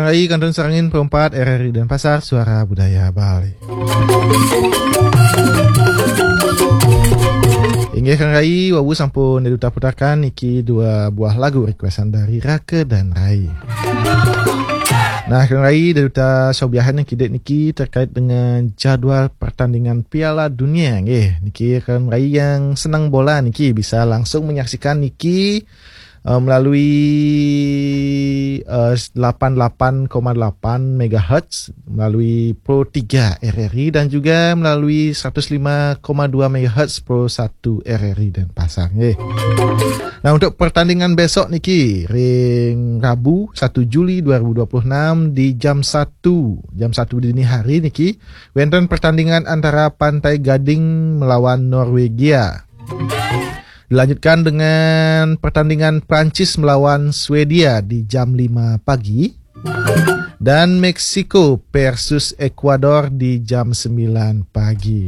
Kang Rai, Kantun Serangin, Perempat, RRI Denpasar, Suara Budaya Bali. Inggih Kang Rai, wawu sampun diduta putakan niki 2 buah lagu requestan dari Rake dan Rai. Nah, Kang Rai diduta sobiahan yang kidek niki terkait dengan jadwal pertandingan Piala Dunia. Nggih, niki Kang Rai yang senang bola niki bisa langsung menyaksikan niki melalui 88,8 MHz melalui Pro 3 RRI dan juga melalui 105,2 MHz Pro 1 RRI Denpasar. Nah, untuk pertandingan besok niki ring Rabu 1 Juli 2026 di jam 1 dini hari niki wonten pertandingan antara Pantai Gading melawan Norwegia. Dilanjutkan dengan pertandingan Prancis melawan Swedia di jam 5 pagi. Dan Meksiko versus Ekuador di jam 9 pagi.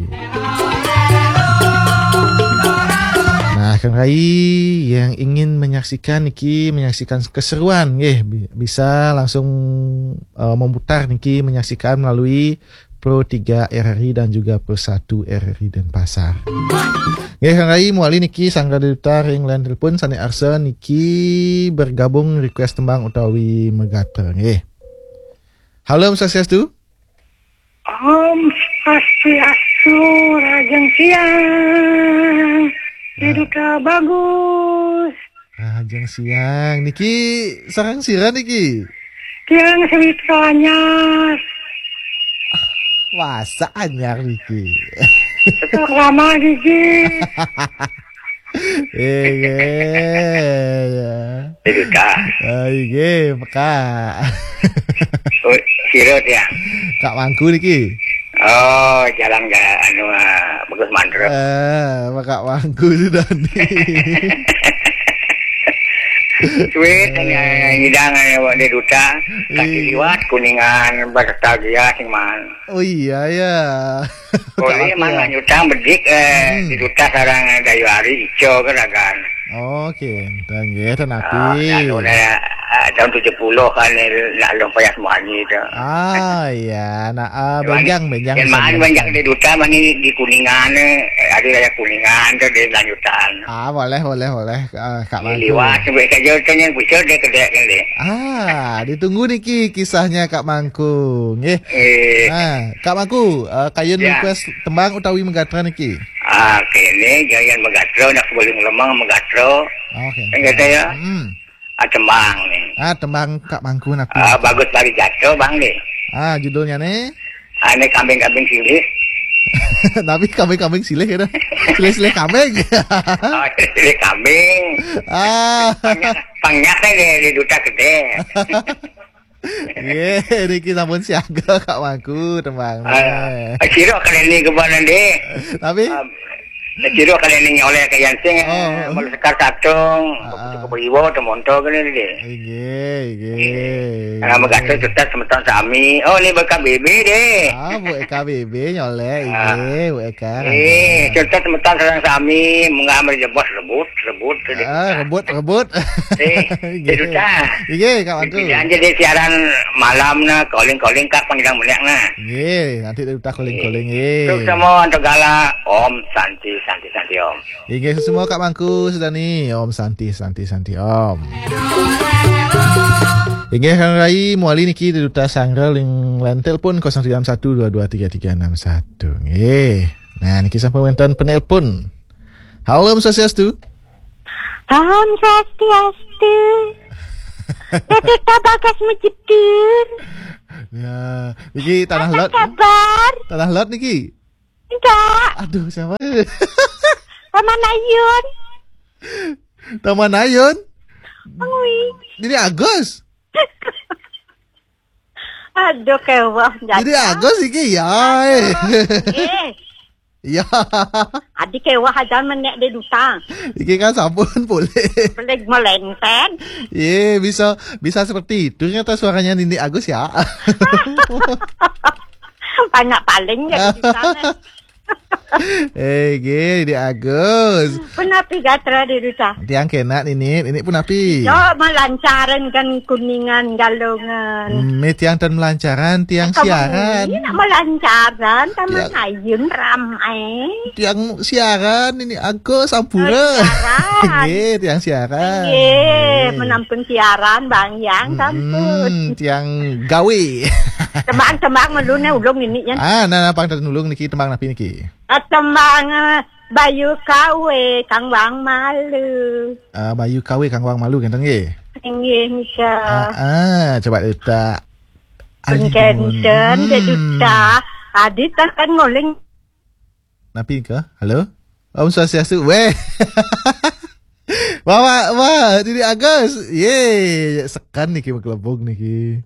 Nah, Kang Rai yang ingin menyaksikan keseruan, bisa langsung memutar niki menyaksikan melalui Pro 3 RRI dan juga Pro 1 RRI Denpasar. Nggih Kang Rai muali niki sangga duta ring line telepon sane arsa niki bergabung request tembang utawi megatre nggih. Halo Om Swastiastu. Om Swastiastu Rajang Siang. Hidup bagus. Rajang Siang niki sareng sira niki. Kiang sewitanya. Wasa anyar niki. Setok lama gigi. Duta. Peka. Sirot ya. Kak Mangku niki. Oh, jalan ke bagus mandrep. Kak Mangku sudah nih. Sweet ngidang di duta kaki liwat kuningan bertagia sing man. Oh iya ya. Boleh mang nyutang bedik di duta sareng dayuari ijo gerakan. Oke, tangge tenapi. Tahun 70 kan lalu payah semuanya itu. Iya, benjang. Benjang di duta mani di kuningan, ada raya kuningan tuh di lanjutan. Boleh. Kak Mangku. Liwat sampai kejauhannya bisa deh kedek. Ditunggu niki kisahnya Kak Mangku, nggih. Nah, Kak Mangku, kayun request tembang utawi megatra niki. Kene jangan megatro nak boleh lemang megatro. Oke. Enggak ya. Tembang nih. Tembang Kak Mangku napi. Bagus bagi jatuh bang deh. Judulnya nih. Ini kambing-kambing silih. Tapi kambing-kambing silih ya. Silih kambing. Silih kambing. Pangnya di duta gede. Niki sampun siaga Kak Mangku tembang. Siro kali ini kemana deh? Tapi Siro kali ini oleh kayan sing malu sekar satung, kepriwo temonto kene deh. Nggih. Karena megato cerita semeton sami. Oh, ini bekas BB deh. Bu Eka BB nyoleh nggih, Bu Eka. Cerita semeton sareng sami mengambil jebos rebut. Rebut. Cerita. Nggih, Kak Mangku. Jadi siaran malam na calling Kak panggilan menyak na. Nggih, nanti kita calling nggih. Terus semua untuk gala Om Santi Om. Nggih semua Kak Mangku sudah nih Om Santi Om. Nggih Kang Rai muali niki duta sangrel ing line telepon 0312233361. Nggih. Nah niki sampai wonten penelpon. Halo Om Swastiastu. Om Swastiastu. Ketika bagas mejedur. Ya, niki tanah lot. Kabar? Tanah lot niki. Enggak. Aduh, siapa? Taman Ayun. Taman Ayun? Ini Agus. Aduh, kewah. Jadi Agus iki ya. Iya. Adik kewah aja menek di duta. Iki kan sampun boleh. Boleh melenten. Bisa seperti itu. Ternyata suaranya Nini Agus ya. Banyak paling ya di sana. Di Agus. Penapi gatra di duta. Tiang kena ini pun api. Yo melancaran kan Kuningan Galungan. Tiang dan melancaran, tiang siaran. Ini nak melancaran, taman Tiang- ayun ramai. Tiang siaran ini Agus Sampura. Siaran. Tiang siaran. Menampung siaran Bang Yang sampun. Tiang gawe. Tembang-tembang melune ulung ini ya. Nah pang nulung niki tembang napi niki. Tembang Bayu Kawe Kang Wang Malu. Bayu kawe kang wang malu ganteng ye. Inggih Nika. Coba letak. Pengkenten de duta. Adit kan ngoling. Napi ke? Halo? Om Swastiastu. Weh. Wah, ini Agus. Ye, sekan niki makelebog niki.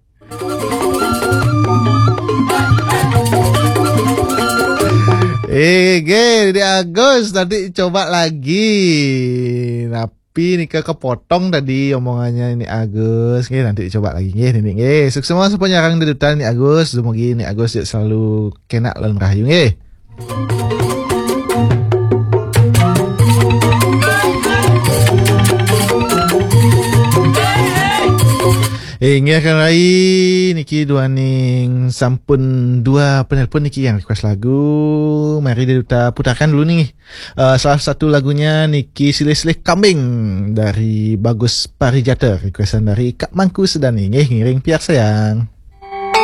Di Agus nanti coba lagi. Tapi nih kepotong tadi omongannya ini Agus. Nanti coba lagi nih. Sukses semua sepanjang di dutan ini Agus. Semoga ini Agus selalu kena lan rahayu nggih. Ingatkan rai niki dua ning sampun dua penelpon niki yang request lagu. Mari kita putarkan dulu nih. Salah satu lagunya niki Silih-silih Kambing dari Bagus Parijata. Requestan dari Kak Mangku Sedani. Ngiring piar sayang.